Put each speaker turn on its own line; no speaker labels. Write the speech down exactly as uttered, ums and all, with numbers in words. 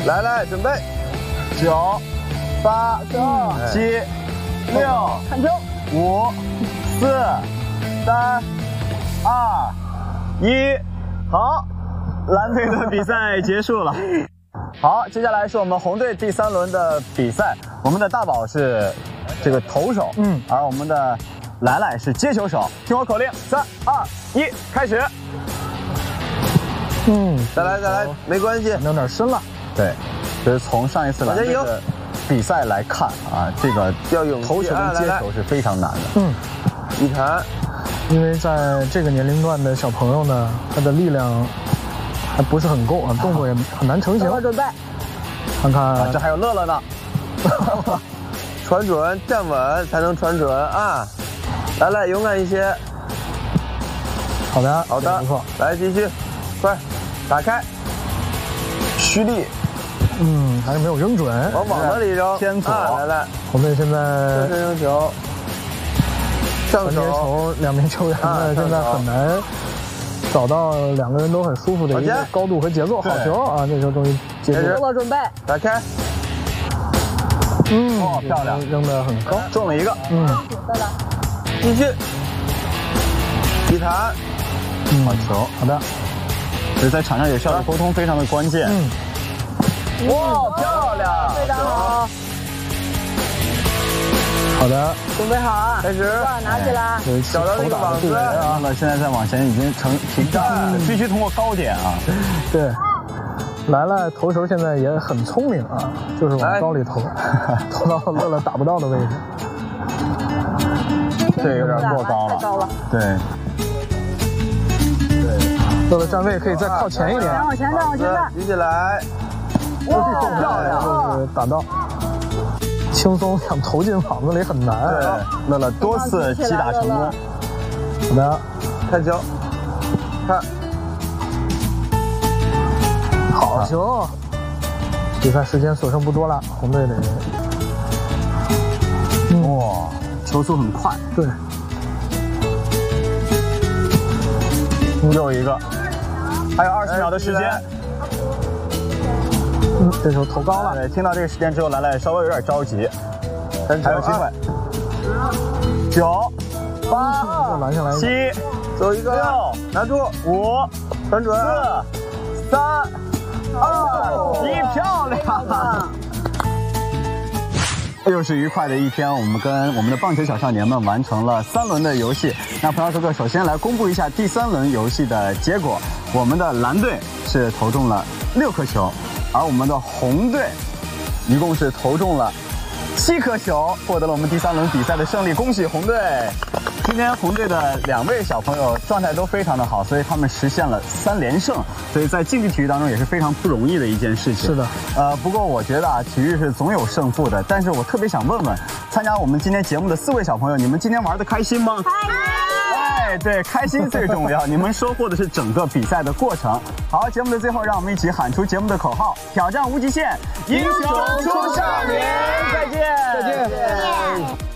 来来，准备，
九、八、七、六、
看球，
五、四、三、二、一，好，蓝队的比赛结束了。好，接下来是我们红队第三轮的比赛，我们的大宝是这个投手，嗯，而我们的来来是接球手。听我口令，三、二、一，开始。
嗯，再来再来，没关系，
有点深了。对，就是从上一次蓝队的比赛来看啊，这个投球跟接球是非常难的。
嗯，
一弹，
因为在这个年龄段的小朋友呢，他的力量还不是很够啊，动作也很难成型。
准备，
看看、
啊，这还有乐乐呢。
传准站稳才能传准啊！来来，勇敢一些。
好的，
好的，
不错。
来继续，快，打开，
蓄力。
嗯，还是没有扔准，
往网子里扔。
偏左，
啊、来来，
红队现在
正身扔球，上手
球，两名球员呢现在很难找到两个人都很舒服的一个高度和节奏。好球啊！这球终于结束
了，准备，
打开。
嗯，
哦，漂亮，
扔得很高，
中了一个。
嗯，
继续，一弹，
嗯，好球，
好的。
所以在场上有效的沟通非常的关键。
嗯。
哇，漂亮，
非常好。
好的，
准备好啊，
开始，
拿起来，
找到那个网子
啊，那现在再往前已经成屏障了，必须通过高点啊。
对，来来投球现在也很聪明啊，就是往高里投，投到乐乐打不到的位置。
这有点过高了，
太高了。
对。
乐乐站位可以再靠前一点，
再往前，再往前站，
举起来。
哇，漂亮，就是打到，轻松想投进网子里很难。
对，乐乐多次击打成功。
好的，
看球，看，
好球！比赛时间所剩不多了，红队得。
哇，球速很快。
对。
又一个，还有二十秒的时间。
嗯，这球投高了。
对，听到这个时间之后，来来稍微有点着急，还有机会。九、八、七、
走一个，
六，
拿住，
五、
传准，
四、三、二、一，漂亮！又是愉快的一天，我们跟我们的棒球小少年们完成了三轮的游戏。那彭老哥哥首先来公布一下第三轮游戏的结果，我们的蓝队是投中了六颗球，而我们的红队一共是投中了七颗球，获得了我们第三轮比赛的胜利，恭喜红队！今天红队的两位小朋友状态都非常的好，所以他们实现了三连胜，所以在竞技体育当中也是非常不容易的一件事情。
是的，
呃，不过我觉得啊，体育是总有胜负的，但是我特别想问问，参加我们今天节目的四位小朋友，你们今天玩得开心吗？开心！哎，对，开心最重要，你们收获的是整个比赛的过程。好，节目的最后，让我们一起喊出节目的口号：挑战无极限，英雄出少年！再见，
再见。